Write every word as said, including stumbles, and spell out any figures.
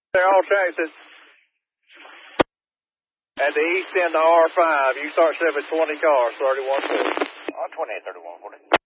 They're all tracks. At the east end of R five, you start shipping twenty cars, thirty-one forty. Uh, twenty-eight, thirty-one forty.